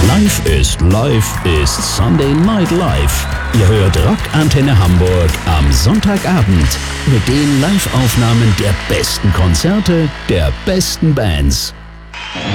Live ist Sunday Night Live. Ihr hört Rock Antenne Hamburg am Sonntagabend mit den Live-Aufnahmen der besten Konzerte der besten Bands.